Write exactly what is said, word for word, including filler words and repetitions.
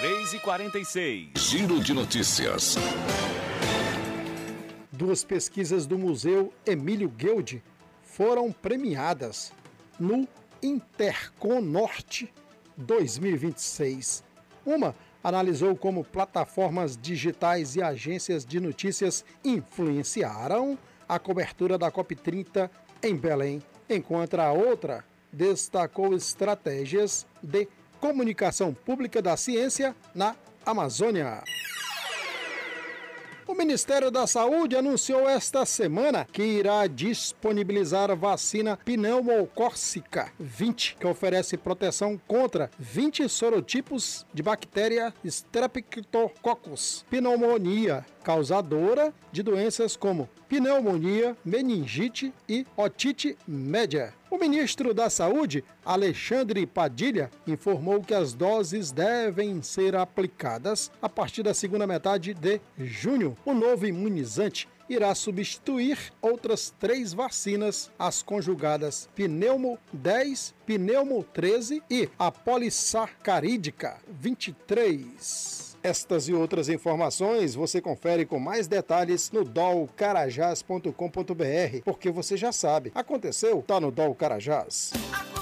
três e quarenta e seis. Giro de notícias. Duas pesquisas do Museu Emílio Guild foram premiadas no Intercom Norte dois mil e vinte e seis. Uma analisou como plataformas digitais e agências de notícias influenciaram a cobertura da COP trinta em Belém, enquanto a outra destacou estratégias de comunicação pública da ciência na Amazônia. O Ministério da Saúde anunciou esta semana que irá disponibilizar a vacina pneumocócica vinte, que oferece proteção contra vinte sorotipos de bactéria Streptococcus pneumonia, causadora de doenças como pneumonia, meningite e otite média. O ministro da Saúde, Alexandre Padilha, informou que as doses devem ser aplicadas a partir da segunda metade de junho. O novo imunizante irá substituir outras três vacinas, as conjugadas Pneumo dez, Pneumo treze e a polissacarídica vinte e três. Estas e outras informações você confere com mais detalhes no dol carajás ponto com ponto br, porque você já sabe, aconteceu, tá no Dol Carajás.